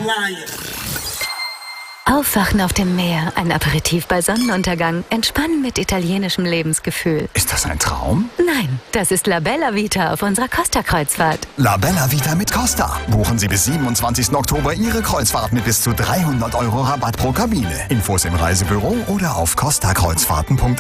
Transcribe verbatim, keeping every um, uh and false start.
flying. Aufwachen auf dem Meer, ein Aperitif bei Sonnenuntergang, entspannen mit italienischem Lebensgefühl. Ist das ein Traum? Nein, das ist La Bella Vita auf unserer Costa-Kreuzfahrt. La Bella Vita mit Costa. Buchen Sie bis siebenundzwanzigsten Oktober Ihre Kreuzfahrt mit bis zu dreihundert Euro Rabatt pro Kabine. Infos im Reisebüro oder auf costa kreuzfahrten punkt